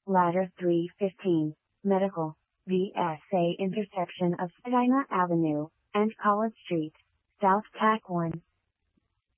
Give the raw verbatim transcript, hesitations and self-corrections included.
Ladder three fifteen, Medical, V S A intersection of Spadina Avenue and College Street, South Tack one.